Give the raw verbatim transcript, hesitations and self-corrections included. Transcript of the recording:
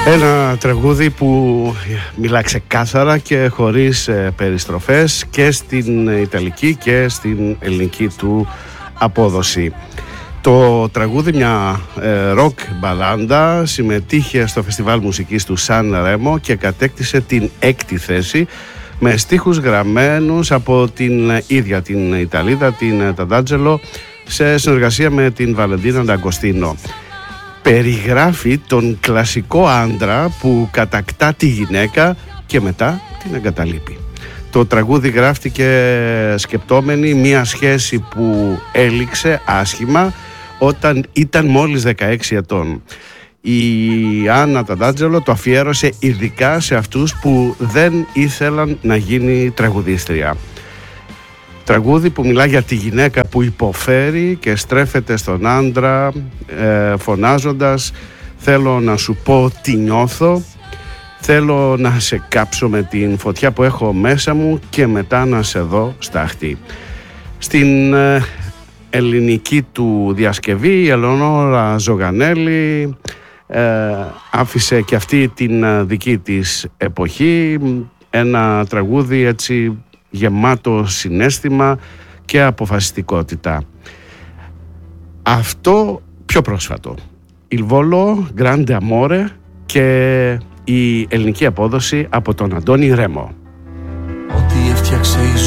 Ένα τραγούδι που μιλά ξεκάθαρα και χωρίς ε, περιστροφές και στην ιταλική και στην ελληνική του απόδοση. Το τραγούδι, μια ε, ροκ μπαλάντα, συμμετείχε στο φεστιβάλ μουσικής του Σαν Ρέμο και κατέκτησε την έκτη θέση με στίχους γραμμένους από την ίδια την Ιταλίδα, την Ταντάτζελο, σε συνεργασία με την Βαλεντίνα Νταγκοστίνο. Περιγράφει τον κλασικό άντρα που κατακτά τη γυναίκα και μετά την εγκαταλείπει. Το τραγούδι γράφτηκε σκεπτόμενη μια σχέση που έληξε άσχημα όταν ήταν μόλις δεκαέξι ετών. Η Άννα Ταντάτζελο το αφιέρωσε ειδικά σε αυτούς που δεν ήθελαν να γίνει τραγουδίστρια. Τραγούδι που μιλά για τη γυναίκα που υποφέρει και στρέφεται στον άντρα ε, φωνάζοντας «Θέλω να σου πω τι νιώθω, θέλω να σε κάψω με την φωτιά που έχω μέσα μου και μετά να σε δω στάχτη». Στην ε, ελληνική του διασκευή η Ελεονόρα Ζωγανέλη ε, άφησε και αυτή την δική της εποχή, ένα τραγούδι έτσι γεμάτο συναίσθημα και αποφασιστικότητα. Αυτό πιο πρόσφατο, Il Volo, Grande Amore και η ελληνική απόδοση από τον Αντώνη Ρέμο. Ό,τι έφτιαξε η